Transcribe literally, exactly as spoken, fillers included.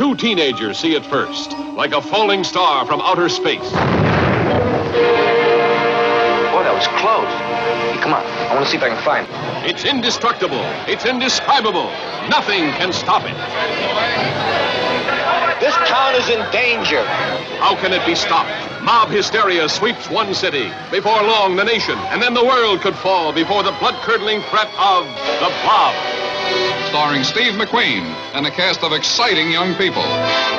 two teenagers see it first, like a falling star from outer space. Boy, that was close. Hey, come on, I want to see if I can find it. It's indestructible. It's indescribable. Nothing can stop it. This town is in danger. How can it be stopped? Mob hysteria sweeps one city. Before long, the nation, and then the world could fall before the blood-curdling threat of the Blob. Starring Steve McQueen and a cast of exciting young people.